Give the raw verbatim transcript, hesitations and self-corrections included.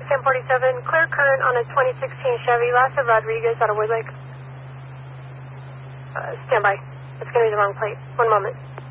ten forty-seven, clear current on a twenty sixteen Chevy, Lassa Rodriguez out of Woodlake. Uh, stand by. It's going to be the wrong plate. One moment.